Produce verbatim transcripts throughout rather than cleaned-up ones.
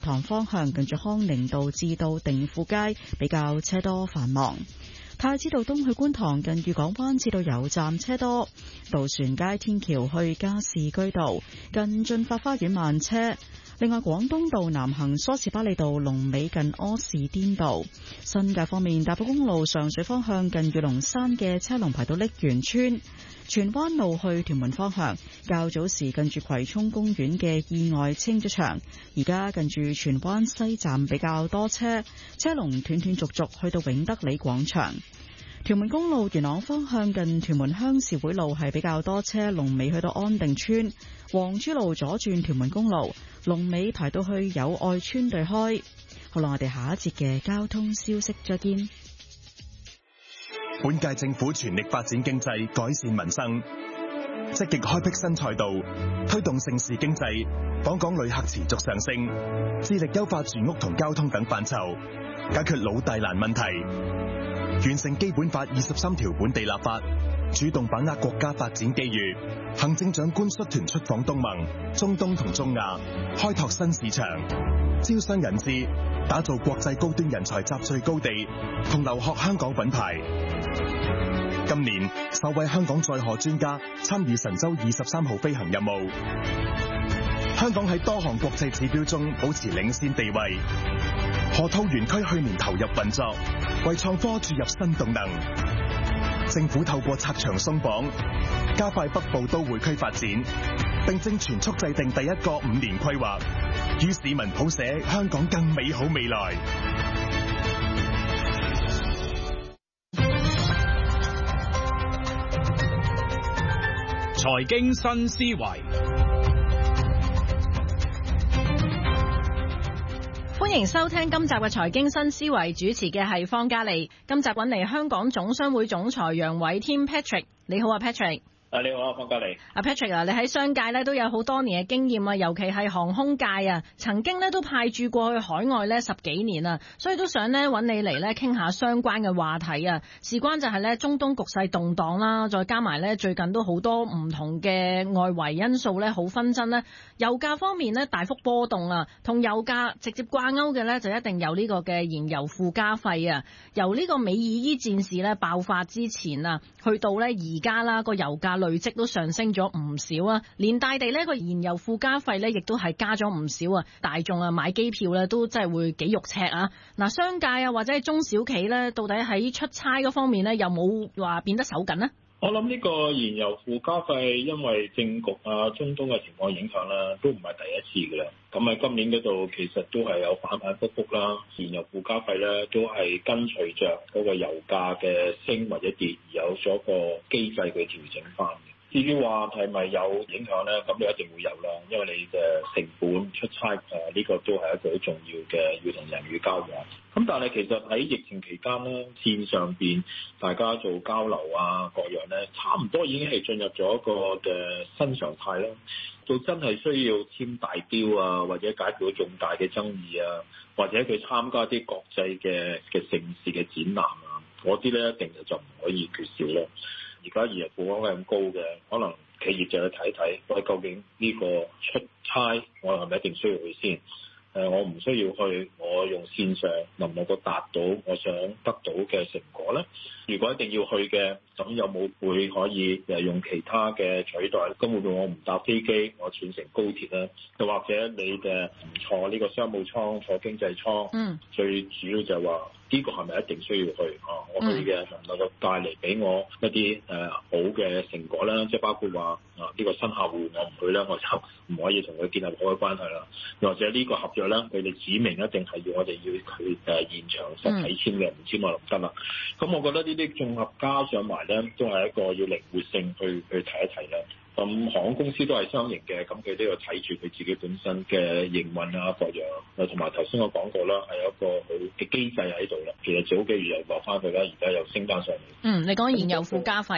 塘方向近住康寧道至到定富街比較車多繁忙。太子道東去觀塘近裕港灣至到油站車多。渡船街天橋去加士居道近駿發花園慢車。另外，廣東道南行梳士巴利道龍尾近柯士甸道。新界方面，大埔公路上水方向近裕隆山嘅車龍排到瀝源村。荃灣路去屯門方向，較早時近住葵涌公園嘅意外清咗場，而家近住荃灣西站比較多車，車龍斷斷續續去到永德里廣場。屯門公路元朗方向近屯門鄉事會路係比較多車，龍尾去到安定村。黃珠路左轉屯門公路，龍尾排到去友愛村對開。好啦，我哋下一節嘅交通消息再見。 本屆政府全力發展經濟，改善民生，積極開闢新賽道，推動盛事經濟，訪港旅客持續上升，致力優化住屋同交通等範疇，解決老大難問題，完成基本法二十三條本地立法，主動把握國家發展機遇。行政長官率團出訪東盟、中東同中亞，開拓新市場，招商引資，打造國際高端人才集聚高地，同留學香港品牌。今年首位香港載荷專家參與神舟二十三號飛行任務，香港喺多項國際指標中保持領先地位。河套園區去年投入運作，為創科注入新動能。政府透過拆牆鬆綁，加快北部都會區發展，並正全速制定第一個五年規劃，與市民譜寫香港更美好未來。 財經新思維， 歡迎收聽今集嘅財經新思維，主持嘅係方嘉利。今集揾嚟香港總商會總裁楊偉添 Patrick， 你好啊 Patrick。 啊，你好啊，方嘉利。 阿 Patrick 啊，你喺商界咧都有好多年嘅經驗啊，尤其係航空界啊，曾經咧都派駐過去海外咧十幾年啊，所以都想咧揾你嚟咧傾下相關嘅話題啊。事關就係咧中東局勢動盪啦，再加埋咧最近都好多唔同嘅外圍因素咧好紛爭咧，油價方面咧大幅波動啊，同油價直接掛鈎嘅咧就一定有呢個嘅燃油附加費啊。由呢個美以伊戰事咧爆發之前啊，去到咧而家啦個油價累積都上升咗唔少啊，連帶地呢個燃油附加費呢亦都係加咗唔少啊，大眾啊買機票呢都真係會幾肉赤啊。嗱，商界啊或者係中小企呢，到底喺出差嗰方面呢，有冇話變得手緊呢？ 我諗呢個燃油附加費因為政局啊、中東嘅情況影響啦，都唔係第一次㗎啦。咁喺今年嗰度其實都係有反反覆覆啦，燃油附加費咧都係跟隨着嗰個油價嘅升或者跌而有咗個機制嘅調整翻嘅。至於話係咪有影響咧？咁你一定會有啦，因為你嘅成本出差誒呢、呃這個都係一個好重要嘅要同人與交往。咁但係其實喺疫情期間咧，線上邊大家做交流啊各樣咧，差唔多已經係進入咗一個嘅新常態啦。到真係需要簽大標啊，或者解決到重大嘅爭議啊，或者佢參加啲國際嘅嘅盛事嘅展覽啊，嗰啲咧一定就唔可以缺少咯。而家燃油附加費咁高嘅，可能企業就去睇睇，喂，究竟呢個出差我係咪一定需要去先？誒，我唔需要去，我用線上能唔能夠達到我想得到嘅成果咧？如果一定要去嘅，咁有冇會可以誒用其他嘅取代？咁會唔會我唔搭飛機，我轉乘高鐵咧？又或者你嘅唔坐呢個商務艙，坐經濟艙？嗯，最主要就係話呢個係咪一定需要去？啊，我去嘅能唔能夠帶嚟俾我一啲誒、呃、好嘅成果咧？即係包括話啊，呢、這個新客戶我唔去咧，我就唔可以同佢建立好嘅關係啦。又或者呢個合約咧，佢哋指明一定係要我哋要佢誒現場實體簽嘅，唔簽我就唔得啦。咁我覺得呢啲綜合加上埋咧，都係一個要靈活性去去睇一睇啦。咁航空公司都係雙贏嘅，咁佢都要睇住佢自己本身嘅營運啊各樣，誒同埋頭先我講過啦，係有一個好嘅機制喺度啦。其實早幾月又落翻去啦，而家又升翻上嚟。 嗯，你講燃油附加費哦。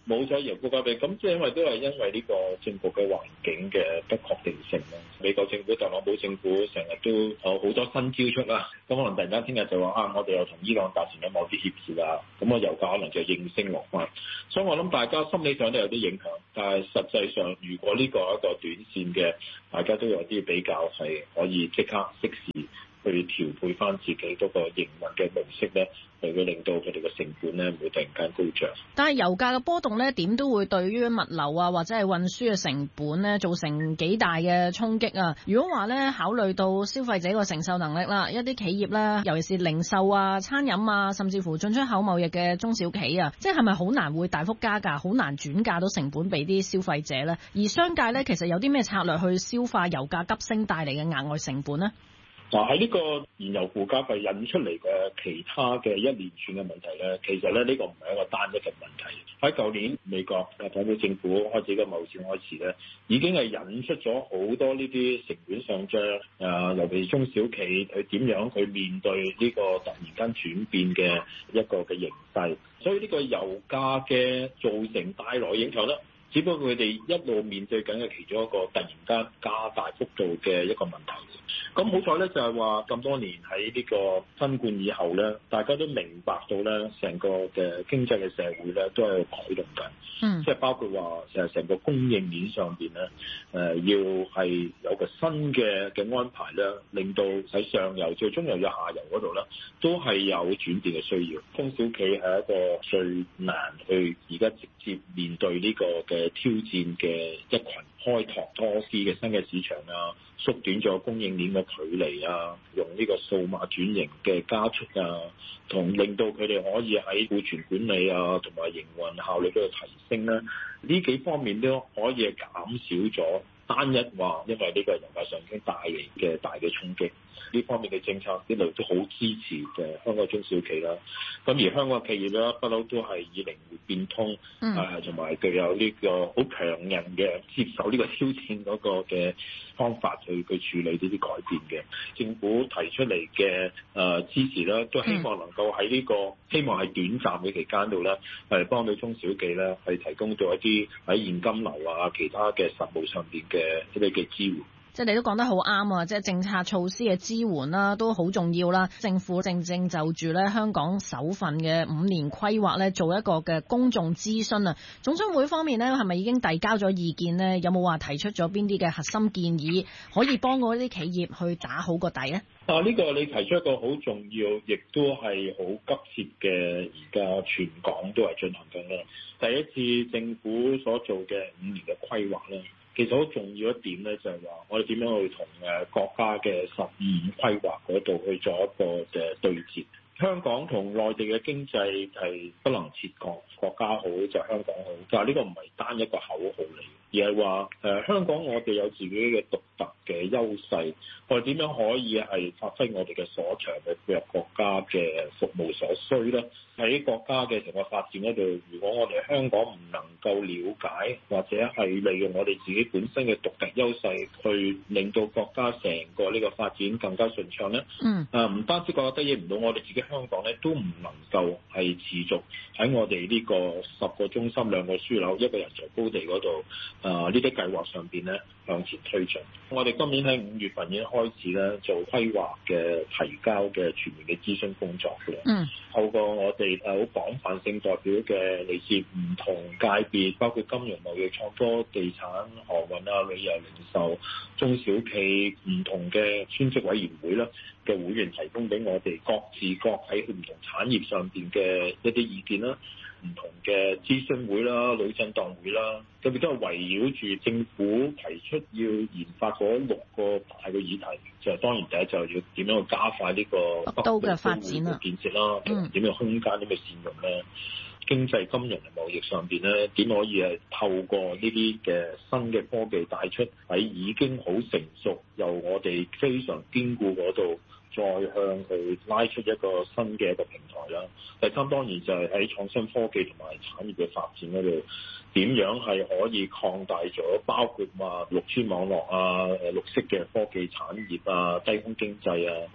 冇咗油股價比，咁即係因為都係因為呢個政局嘅環境嘅不確定性啦。美國政府、特朗普政府成日都有好多新招出啦，咁可能突然間聽日就話啊，我哋又同伊朗達成咗某啲協議啦，咁個油價可能就應聲落翻。所以我諗大家心理上都有啲影響，但係實際上如果呢個係一個短線嘅，大家都有啲比較係可以即刻即時去調配翻自己嗰個營運嘅模式咧，係會令到佢哋嘅成本咧唔會突然間高漲。 但係油價嘅波動咧，點都會對於物流啊或者係運輸嘅成本咧造成幾大嘅衝擊啊！如果話咧考慮到消費者個承受能力啦，一啲企業咧，尤其是零售啊、餐飲啊，甚至乎進出口貿易嘅中小企啊，即係係咪好難會大幅加價，好難轉嫁到成本俾啲消費者咧？而商界咧，其實有啲咩策略去消化油價急升帶嚟嘅額外成本呢？ 嗱，喺呢個燃油附加費引出嚟嘅其他嘅一連串嘅問題咧，其實咧呢個唔係一個單一嘅問題。喺舊年美國特朗普政府開始嘅貿易戰開始咧，已經係引出咗好多呢啲成本上漲，誒尤其是中小企佢點樣去面對呢個突然間轉變嘅一個嘅形勢，所以呢個油價嘅造成帶來影響咧，只不過佢哋一路面對緊嘅其中一個突然間加大幅度嘅一個問題。咁好彩咧，就係話咁多年喺呢個新冠以後咧，大家都明白到咧，成個嘅經濟嘅社會咧都係改動緊。嗯，即係包括話成成個供應鏈上邊咧，誒要係有個新嘅嘅安排咧，令到喺上游、最中游、有下游嗰度咧，都係有轉變嘅需要。中小企係一個最難去而家直接面對呢個嘅挑戰嘅一群，開拓多啲嘅新嘅市場啊，縮短咗供應鏈嘅距離啊，用呢個數碼轉型嘅加速啊，同令到佢哋可以喺庫存管理啊，同埋營運效率都有提升咧，呢幾方面都可以係減少咗單一話因為呢個油價上升帶嚟嘅大嘅衝擊。呢方面嘅政策一路都好支持嘅香港中小企啦，咁而香港企業咧不嬲都係以靈活變通，誒同埋具有呢個好強韌嘅接受呢個挑戰嗰個嘅方法去去處理呢啲改變嘅。政府提出嚟嘅誒支持咧，都希望能夠喺呢個希望係短暫嘅期間度咧，係幫到中小企咧係提供到一啲喺現金流啊其他嘅實務上邊嘅一啲嘅支援。 即係你都講得好啱啊！即係政策措施嘅支援啦，都好重要啦。政府正正就住咧香港首份嘅五年規劃咧，做一個嘅公眾諮詢啊。總商會方面咧，係咪已經遞交咗意見呢？有冇話提出咗邊啲嘅核心建議，可以幫嗰啲企業去打好個底呢？ 啊！呢個你提出一個好重要，亦都係好急切嘅，而家全港都係進行緊啦。第一次政府所做嘅五年嘅規劃咧，其實好重要一點咧，就係話我哋點樣去同誒國家嘅十五規劃嗰度去做一個嘅對接。香港同內地嘅經濟係不能切割，國家好就香港好，但係呢個唔係單一個口號嚟，而係話誒香港我哋有自己嘅獨特嘅優勢，我哋點樣可以係發揮我哋嘅所長去配合國家嘅服務所需咧？喺國家嘅成個發展嗰度，如果我哋香港唔能夠了解或者係利用我哋自己本身嘅獨特優勢，去令到國家成個呢個發展更加順暢咧，嗯，啊唔單止國家得益唔到，我哋自己香港咧都唔能夠係持續喺我哋呢個十個中心兩個樞紐一個人才高地嗰度，啊呢啲計劃上邊咧向前推進。我哋今年喺五月份已經開始咧做規劃嘅提交嘅全面嘅諮詢工作嘅，嗯，透過我哋誒好廣泛性代表嘅嚟自唔同界別，包括金融、貿易、創科、地產、航運啊、旅遊、零售、中小企唔同嘅專職委員會啦嘅會員，提供俾我哋各自各喺唔同產業上邊嘅一啲意見啦。唔同嘅諮詢會啦、女震盪會啦，特別都係圍繞住政府提出要研發嗰六個大嘅議題，就係當然第一就要點樣去加快呢個北都嘅發展啦、 建設啦，同點樣空間點樣善用咧？經濟、金融同貿易上邊咧，點可以係透過呢啲嘅新嘅科技帶出喺已經好成熟，由我哋非常堅固嗰度，再向佢拉出一個新嘅一個平台啦。第三當然就係喺創新科技同埋產業嘅發展嗰度，點樣係可以擴大咗，包括話六 G 網絡啊、誒綠色嘅科技產業啊、低空經濟啊，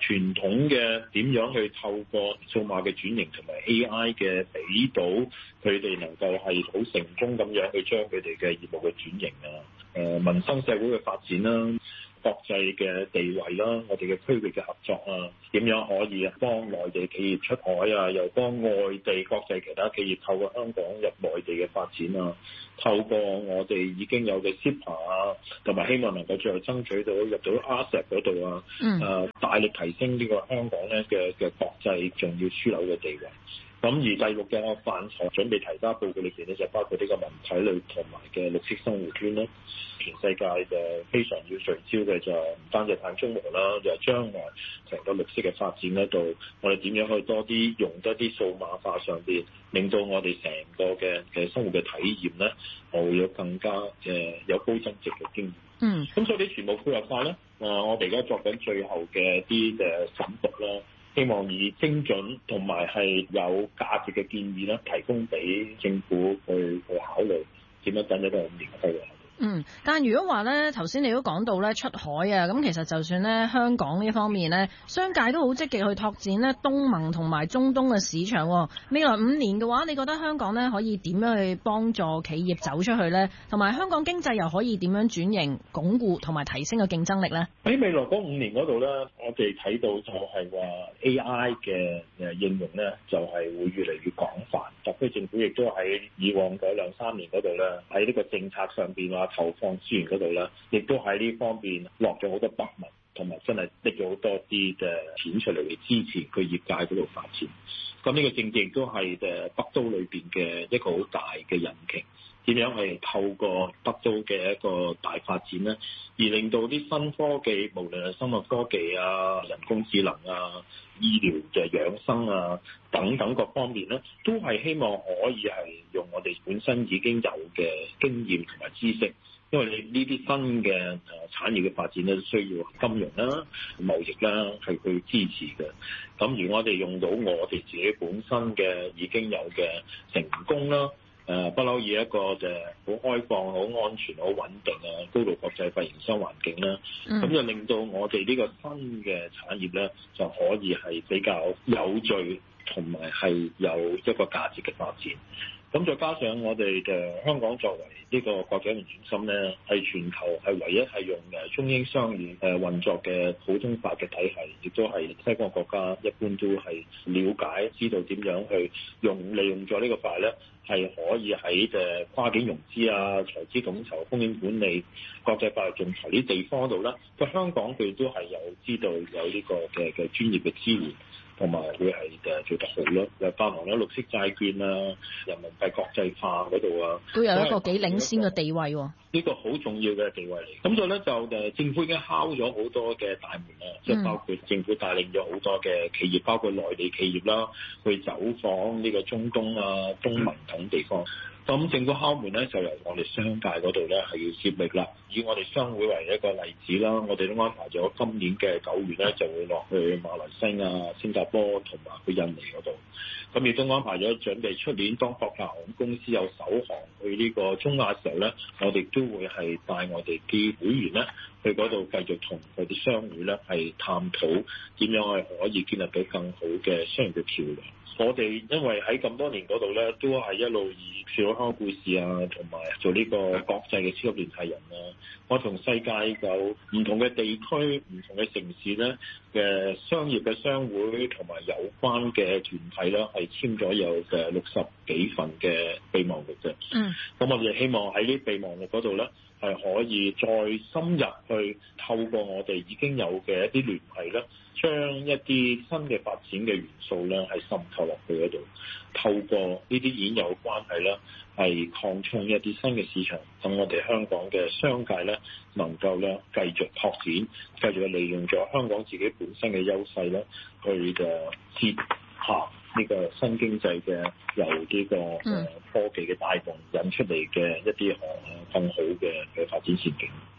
傳統嘅點樣去透過數碼嘅轉型同埋 A I 嘅俾到佢哋能夠係好成功咁樣去將佢哋嘅業務嘅轉型啊，誒民生社會嘅發展啦，國際嘅地位啦，我哋嘅區域嘅合作啊，點樣可以幫內地企業出海啊，又幫外地國際其他企業透過香港入內地嘅發展啊，透過我哋已經有嘅 C E P A 啊，同埋希望能夠最後爭取到入到 A S E A 嗰度啊， 嗯， 誒大力提升呢個香港咧嘅嘅國際重要樞紐嘅地位。咁而第六嘅範疇準備提交報告裏邊咧，就包括呢個文體類同埋嘅綠色生活圈啦。全世界就非常要聚焦嘅就唔單止碳中和啦，就係將來成個綠色嘅發展嗰度，我哋點樣可以多啲用多啲數碼化上邊，令到我哋成個嘅嘅生活嘅體驗咧，會有更加嘅有高增值嘅經驗。 嗯， 咁所以你全部配合晒咧，誒，我哋而家作緊最後嘅啲嘅審讀啦。希望以精準同埋係有價值嘅建議咧，提供俾政府去去考慮點樣等一個五年嘅規劃。 嗯，但係如果話咧，頭先你都講到咧出海啊，咁其實就算咧香港呢方面咧，商界都好積極去拓展咧東盟同埋中東嘅市場。未來五年嘅話，你覺得香港咧可以點樣去幫助企業走出去咧？同埋香港經濟又可以點樣轉型、鞏固同埋提升嘅競爭力咧？ 喺未來嗰五年嗰度咧，我哋睇到就係話 A I 嘅誒應用咧，就係會越嚟越廣泛。特區政府亦都喺以往嗰兩三年嗰度咧，喺呢個政策上邊話投放資源嗰度咧，亦都喺呢方面落咗好多筆墨，同埋真係搦咗好多啲嘅錢出嚟去支持佢業界嗰度發展。咁呢個正正亦都係誒北都裏邊嘅一個好大嘅引擎。點樣係透過北都嘅一個大發展咧，而令到啲新科技，無論係生物科技啊、人工智能啊、醫療嘅養生啊等等各方面咧，都係希望可以係用我哋本身已經有嘅經驗同埋知識，因為你呢啲新嘅誒產業嘅發展咧，需要金融啦、貿易啦係去支持嘅。咁而我哋用到我哋自己本身嘅已經有嘅成功啦。誒不嬲以一個就好開放、好安全、好穩定啊、高度國際化營商環境啦，咁、嗯、就令到我哋呢個新嘅產業咧，就可以係比較有序同埋係有一個價值嘅發展。咁再加上我哋嘅香港作為呢個國際金融中心咧，係全球係唯一係用誒中英雙語誒運作嘅普通法嘅體系，亦都係西方國家一般都係了解知道點樣去用利用咗呢個法咧，係可以喺誒跨境融資啊、財資統籌、風險管理、國際法律仲裁呢啲地方度咧，個香港佢都係有知道有呢個嘅嘅專業嘅支援。同埋會係誒做得好咯，又包含咗綠色債券啊、人民幣國際化嗰度啊， 都有一個幾領先嘅地位喎。 呢個好重要嘅地位嚟。咁所以咧就誒政府已經敲咗好多嘅大門啦，即係、嗯、包括政府帶領咗好多嘅企業，包括內地企業啦，去走訪呢個中東啊、東盟等地方。咁政府敲門咧，就由我哋商界嗰度咧係要接力啦。以我哋商會為一個例子啦，我哋都安排咗今年嘅九月咧，就會落去馬來西亞、新加坡同埋去印尼嗰度。咁亦都安排咗準備出年當國泰航空公司有首航去呢個中亞時候咧，我哋都會係帶我哋啲會員咧去嗰度繼續同佢啲商會咧係探討點樣係可以建立到更好嘅商業嘅橋樑。我哋因為喺咁多年嗰度咧，都係一路以笑香港故事啊，同埋做呢個國際嘅超級聯繫人啊。我同世界有唔同嘅地區、唔同嘅城市咧嘅商業嘅商會同埋有關嘅團體啦，係簽咗有嘅六十幾份嘅備忘錄嘅。嗯。咁我哋希望喺呢備忘錄嗰度咧，係可以再深入去透過我哋已經有嘅一啲聯繫咧，將一啲新嘅發展嘅元素咧係滲透落去嗰度，透過呢啲已經有關係咧，係擴充一啲新嘅市場，等我哋香港嘅商界咧能夠咧繼續拓展，繼續利用咗香港自己本身嘅優勢咧，去嘅接下呢個新經濟嘅由呢個誒科技嘅帶動引出嚟嘅一啲誒更好嘅嘅發展前景。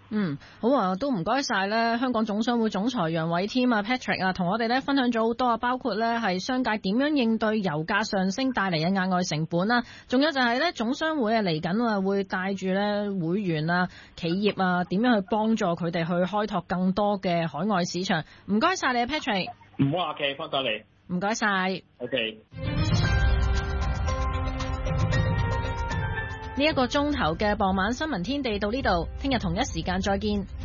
嗯，好啊，都唔該晒咧，香港總商會總裁楊偉添啊 Patrick 啊，同我哋咧分享咗好多啊，包括咧係商界點樣應對油價上升帶嚟嘅額外成本啦，仲有就係咧總商會啊嚟緊啊會帶住咧會員啊企業啊點樣去幫助佢哋去開拓更多嘅海外市場。唔該晒你啊 Patrick。 唔好客氣，翻返嚟。 唔該晒。 OK。 呢一個鐘頭嘅傍晚新聞天地到呢度，聽日同一時間再見。